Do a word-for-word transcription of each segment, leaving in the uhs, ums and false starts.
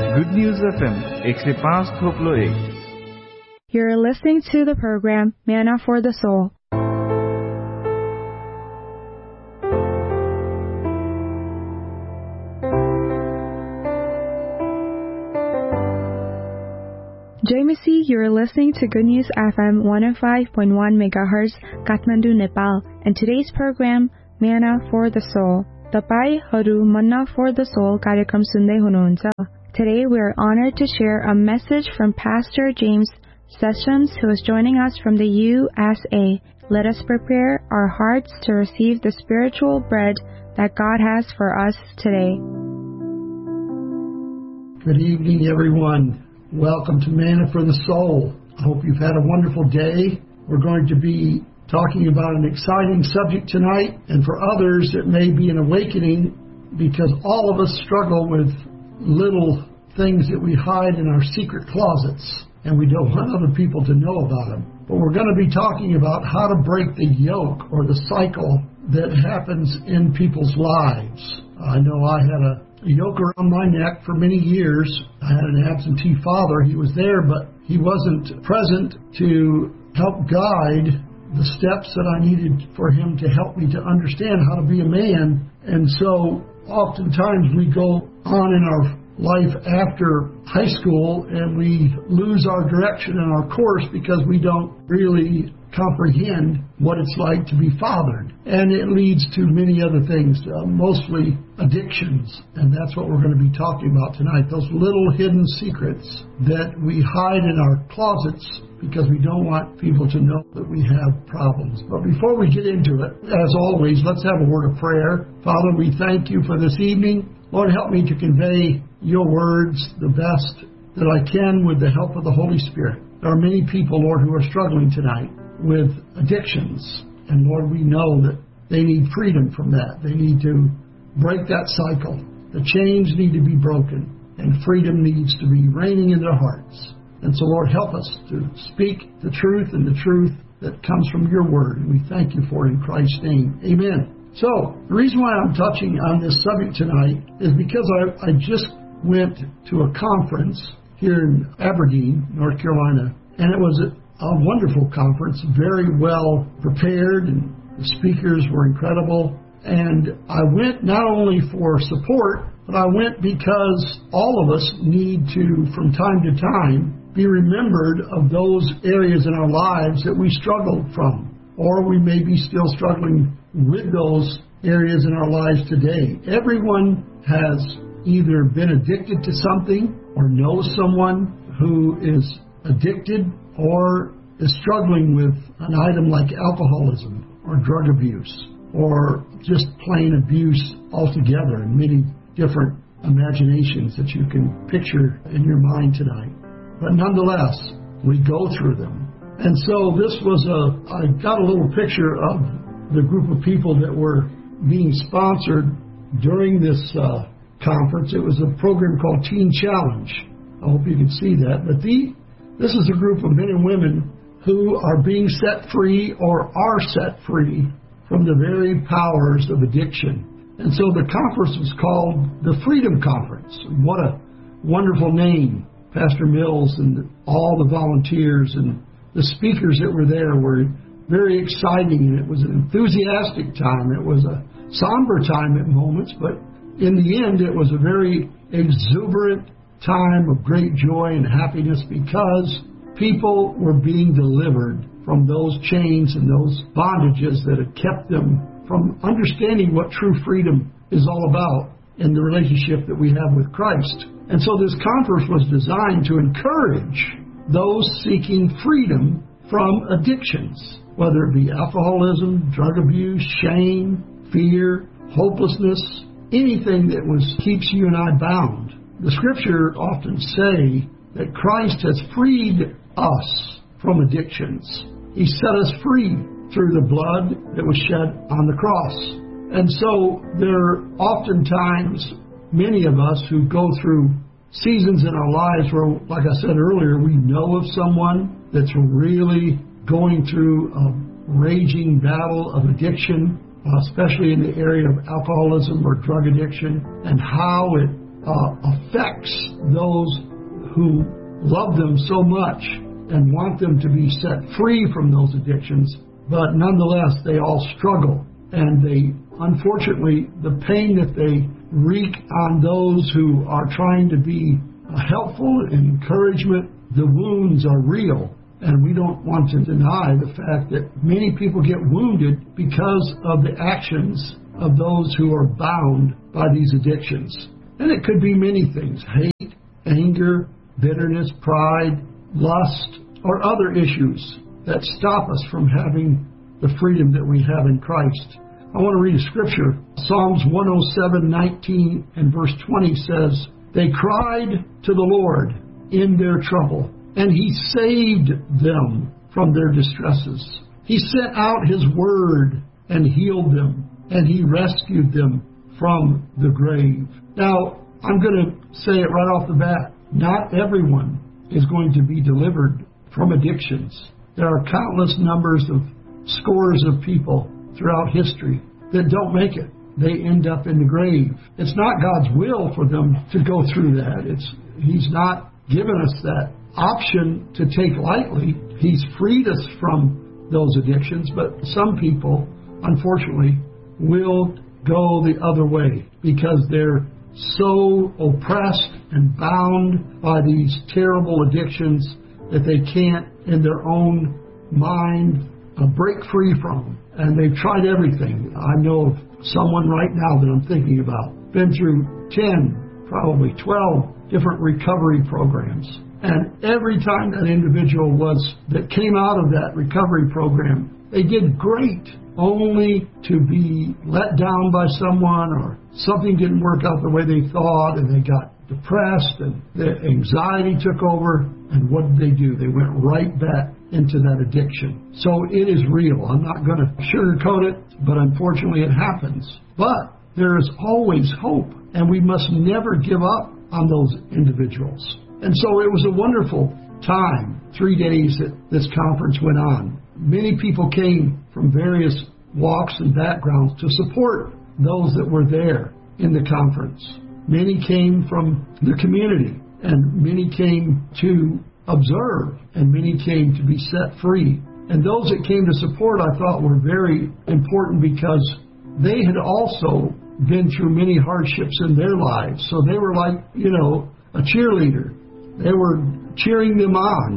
Good News F M one oh five thoplo one. You're listening to the program Manna for the Soul. J M C, you're listening to Good News F M one oh five point one megahertz, Kathmandu, Nepal, and today's program, Manna for the Soul. तपाईहरु Manna for the Soul कार्यक्रम सुन्दै हुनुहुन्छ. Today we are honored to share a message from Pastor James Sessions, who is joining us from the U S A. Let us prepare our hearts to receive the spiritual bread that God has for us today. Good evening, everyone. Welcome to Manna for the Soul. I hope you've had a wonderful day. We're going to be talking about an exciting subject tonight, and for others it may be an awakening, because all of us struggle with little things that we hide in our secret closets, and we don't want other people to know about them. But we're going to be talking about how to break the yoke or the cycle that happens in people's lives. I know I had a A yoke around my neck for many years. I had an absentee father. He was there, but he wasn't present to help guide the steps that I needed for him to help me to understand how to be a man. And so oftentimes we go on in our life after high school and we lose our direction and our course because we don't really comprehend what it's like to be fathered. And it leads to many other things, uh, mostly addictions. And that's what we're going to be talking about tonight, those little hidden secrets that we hide in our closets because we don't want people to know that we have problems. But before we get into it, as always, let's have a word of prayer. Father, we thank you for this evening. Lord, help me to convey your words the best that I can with the help of the Holy Spirit. There are many people, Lord, who are struggling tonight with addictions. And Lord, we know that they need freedom from that. They need to break that cycle. The chains need to be broken, and freedom needs to be reigning in their hearts. And so, Lord, help us to speak the truth and the truth that comes from your word. And we thank you for it in Christ's name. Amen. So, the reason why I'm touching on this subject tonight is because I, I just went to a conference here in Aberdeen, North Carolina, and it was a, a wonderful conference, very well prepared, and the speakers were incredible. And I went not only for support, but I went because all of us need to, from time to time, be remembered of those areas in our lives that we struggled from, or we may be still struggling with those areas in our lives today. Everyone has either been addicted to something or knows someone who is addicted or is struggling with an item like alcoholism or drug abuse or just plain abuse altogether, in many different imaginations that you can picture in your mind tonight. But nonetheless, we go through them. And so this was a, I got a little picture of the group of people that were being sponsored during this uh, conference. It was a program called Teen Challenge. I hope you can see that. But the, this is a group of men and women who are being set free or are set free from the very powers of addiction. And so the conference was called the Freedom Conference. What a wonderful name. Pastor Mills and all the volunteers and the speakers that were there were very exciting, and it was an enthusiastic time. It was a somber time at moments, but in the end it was a very exuberant time of great joy and happiness because people were being delivered from those chains and those bondages that had kept them from understanding what true freedom is all about in the relationship that we have with Christ. And so this conference was designed to encourage those seeking freedom from addictions, whether it be alcoholism, drug abuse, shame, fear, hopelessness, anything that was keeps you and I bound. The scripture often say that Christ has freed us from addictions. He set us free through the blood that was shed on the cross. And so there are oftentimes many of us who go through seasons in our lives where, like I said earlier, we know of someone that's really going through a raging battle of addiction, especially in the area of alcoholism or drug addiction, and how it uh, affects those who love them so much and want them to be set free from those addictions, but nonetheless they all struggle, and they, unfortunately, the pain that they wreak on those who are trying to be helpful and encouragement, the wounds are real. And we don't want to deny the fact that many people get wounded because of the actions of those who are bound by these addictions. And it could be many things: hate, anger, bitterness, pride, lust, or other issues that stop us from having the freedom that we have in Christ. I want to read a scripture. Psalms one oh seven, nineteen and verse twenty says, "They cried to the Lord in their trouble, and He saved them from their distresses. He sent out His word and healed them, and He rescued them from the grave." Now, I'm going to say it right off the bat. Not everyone is going to be delivered from addictions. There are countless numbers of scores of people throughout history that don't make it. They end up in the grave. It's not God's will for them to go through that. It's He's not given us that option to take lightly. He's freed us from those addictions, but some people, unfortunately, will go the other way because they're so oppressed and bound by these terrible addictions that they can't, in their own mind, uh, break free from them. And they've tried everything. I know of someone right now that I'm thinking about, been through ten, probably twelve different recovery programs. And every time that individual was that came out of that recovery program, they did great, only to be let down by someone, or something didn't work out the way they thought, and they got depressed, and the anxiety took over. And what did they do? They went right back into that addiction. So it is real. I'm not going to sugarcoat it, but unfortunately it happens. But there is always hope, and we must never give up on those individuals. And so it was a wonderful time, three days that this conference went on. Many people came from various walks and backgrounds to support those that were there in the conference. Many came from the community, and many came to observe, and many came to be set free. And those that came to support, I thought, were very important because they had also been through many hardships in their lives. So they were like, you know, a cheerleader. They were cheering them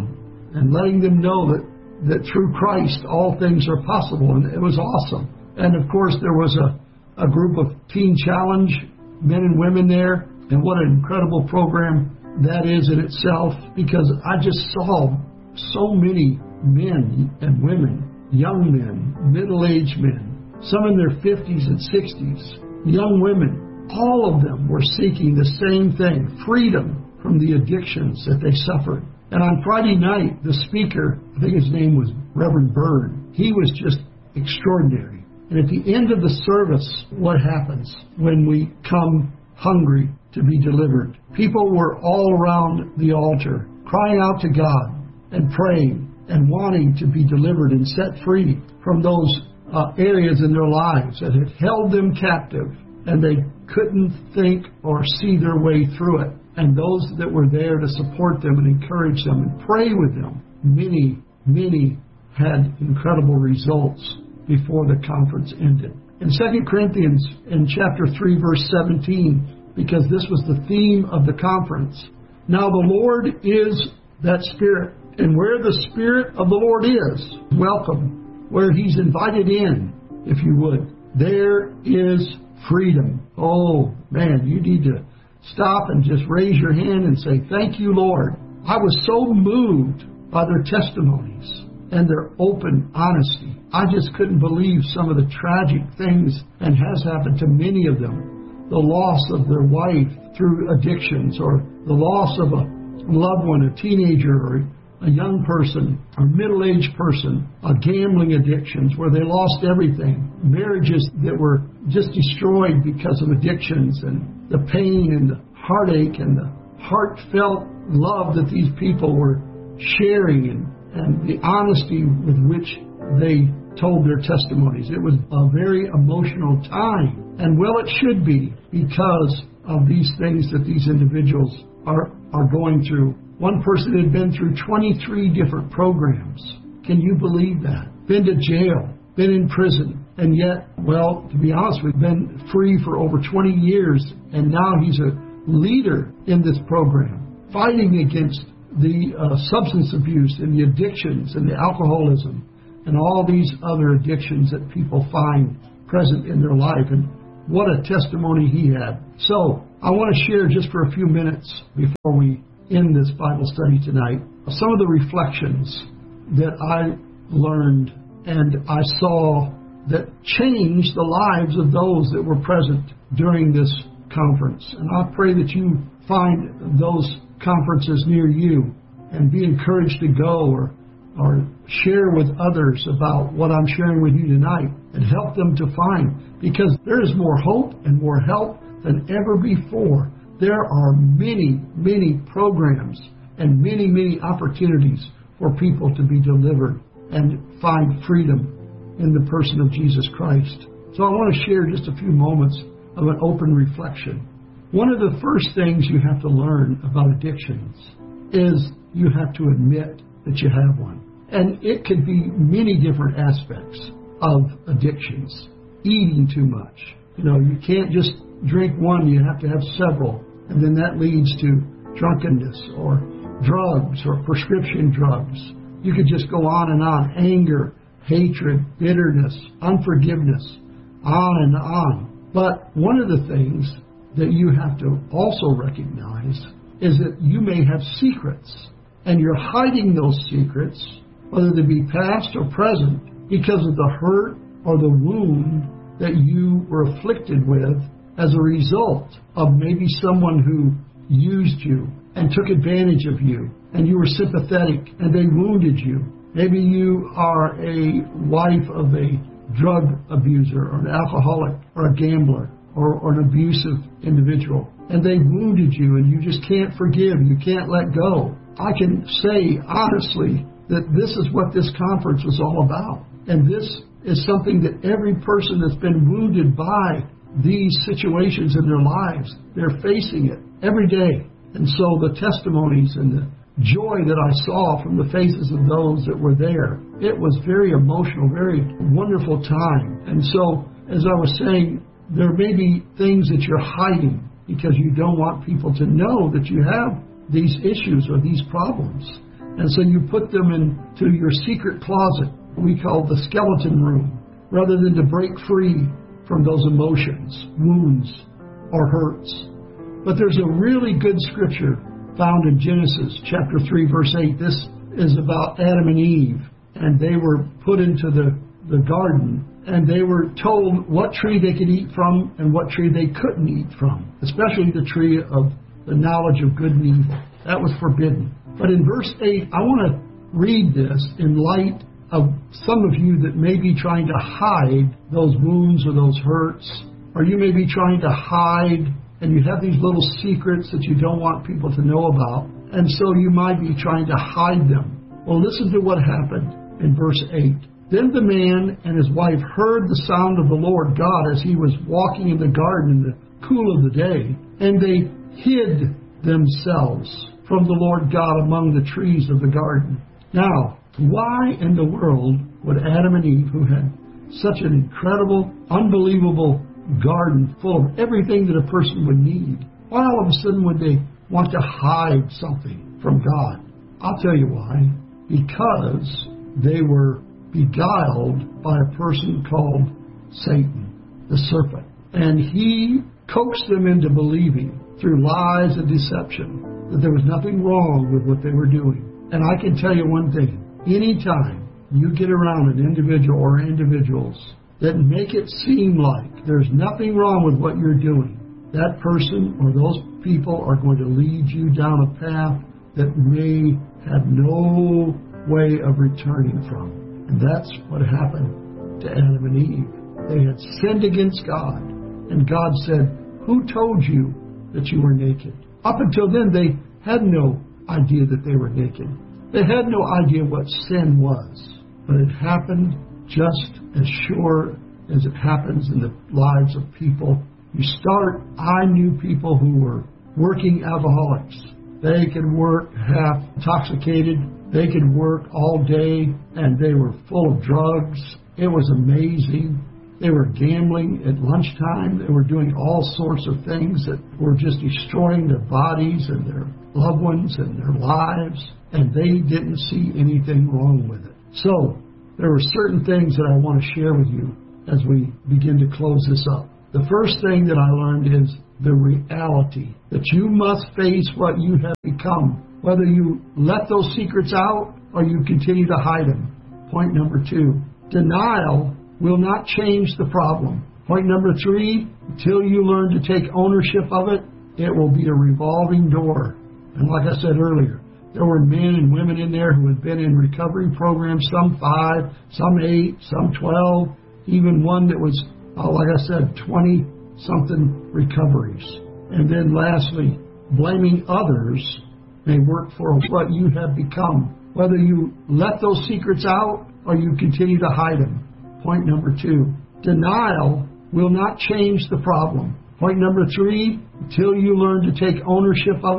on and letting them know that, that through Christ all things are possible. And it was awesome. And of course there was a, a group of Teen Challenge men and women there. And what an incredible program that is in itself, because I just saw so many men and women, young men, middle-aged men, some in their fifties and sixties, young women. All of them were seeking the same thing, freedom from the addictions that they suffered. And on Friday night, the speaker, I think his name was Reverend Bird, he was just extraordinary. And at the end of the service, what happens when we come hungry to be delivered? People were all around the altar, crying out to God and praying and wanting to be delivered and set free from those uh, areas in their lives that had held them captive, and they couldn't think or see their way through it. And those that were there to support them and encourage them and pray with them, many, many had incredible results before the conference ended. In Second Corinthians, in chapter three, verse seventeen, because this was the theme of the conference, "Now the Lord is that Spirit, and where the Spirit of the Lord is, welcome. Where He's invited in, if you would, there is freedom." Oh, man, you need to stop and just raise your hand and say, "Thank you, Lord." I was so moved by their testimonies and their open honesty. I just couldn't believe some of the tragic things, and has happened to many of them. The loss of their wife through addictions, or the loss of a loved one, a teenager, or a young person, a middle-aged person, a gambling addictions where they lost everything, marriages that were just destroyed because of addictions, and the pain and the heartache and the heartfelt love that these people were sharing, and, and the honesty with which they told their testimonies. It was a very emotional time, and well, it should be, because of these things that these individuals are, are going through. One person had been through twenty-three different programs. Can you believe that? Been to jail, been in prison, and yet, well, to be honest, we've been free for over twenty years, and now he's a leader in this program, fighting against the uh, substance abuse and the addictions and the alcoholism and all these other addictions that people find present in their life. And what a testimony he had. So I want to share just for a few minutes before we end this Bible study tonight some of the reflections that I learned and I saw that changed the lives of those that were present during this conference. And I pray that you find those conferences near you and be encouraged to go or or share with others about what I'm sharing with you tonight and help them to find, because there is more hope and more help than ever before. There are many, many programs and many, many opportunities for people to be delivered and find freedom in the person of Jesus Christ. So I want to share just a few moments of an open reflection. One of the first things you have to learn about addictions is you have to admit that you have one. And it could be many different aspects of addictions. Eating too much. You know, you can't just drink one, you have to have several. And then that leads to drunkenness or drugs or prescription drugs. You could just go on and on. Anger, hatred, bitterness, unforgiveness, on and on. But one of the things that you have to also recognize is that you may have secrets, and you're hiding those secrets, whether they be past or present, because of the hurt or the wound that you were afflicted with as a result of maybe someone who used you and took advantage of you, and you were sympathetic and they wounded you. Maybe you are a wife of a drug abuser or an alcoholic or a gambler or, or an abusive individual, and they wounded you and you just can't forgive, you can't let go. I can say honestly that this is what this conference was all about. And this is something that every person that's been wounded by these situations in their lives, they're facing it every day. And so the testimonies and the joy that I saw from the faces of those that were there, it was very emotional, very wonderful time. And so, as I was saying, there may be things that you're hiding because you don't want people to know that you have these issues or these problems. And so you put them into your secret closet, we call the skeleton room, rather than to break free from those emotions, wounds, or hurts. But there's a really good scripture found in Genesis chapter three, verse eight. This is about Adam and Eve, and they were put into the, the garden, and they were told what tree they could eat from and what tree they couldn't eat from, especially the tree of the knowledge of good and evil. That was forbidden. But in verse eight, I want to read this in light of some of you that may be trying to hide those wounds or those hurts, or you may be trying to hide and you have these little secrets that you don't want people to know about, and so you might be trying to hide them. Well, listen to what happened in verse eight. Then the man and his wife heard the sound of the Lord God as he was walking in the garden in the cool of the day, and they hid themselves from the Lord God among the trees of the garden. Now, why in the world would Adam and Eve, who had such an incredible, unbelievable garden full of everything that a person would need, why all of a sudden would they want to hide something from God? I'll tell you why. Because they were beguiled by a person called Satan, the serpent. And he coaxed them into believing through lies and deception that there was nothing wrong with what they were doing. And I can tell you one thing. Anytime you get around an individual or individuals that make it seem like there's nothing wrong with what you're doing, that person or those people are going to lead you down a path that may have no way of returning from. And that's what happened to Adam and Eve. They had sinned against God. And God said, "Who told you that you were naked?" Up until then, they had no idea that they were naked. They had no idea what sin was. But it happened just as sure as it happens in the lives of people You start, I knew people who were working alcoholics. They could work half intoxicated. They could work all day, and they were full of drugs. It was amazing. They were gambling at lunchtime. They were doing all sorts of things that were just destroying their bodies and their loved ones and their lives, and they didn't see anything wrong with it. So there were certain things that I want to share with you as we begin to close this up. The first thing that I learned is the reality that you must face what you have become, whether you let those secrets out or you continue to hide them. Point number two, denial will not change the problem. Point number three, until you learn to take ownership of it, it will be a revolving door. And like I said earlier, there were men and women in there who had been in recovery programs, some five, some eight, some twelve, even one that was, uh, like I said, twenty-something recoveries. And then lastly, blaming others may work for what you have become, whether you let those secrets out or you continue to hide them. Point number two, denial will not change the problem. Point number three, until you learn to take ownership of it,